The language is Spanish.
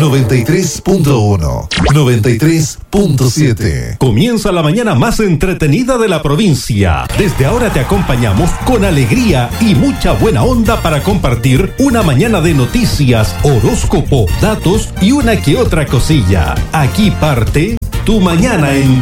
93.1, 93.7. Comienza la mañana más entretenida de la provincia. Desde ahora te acompañamos con alegría y mucha buena onda para compartir una mañana de noticias, horóscopo, datos y una que otra cosilla. Aquí parte Tu Mañana en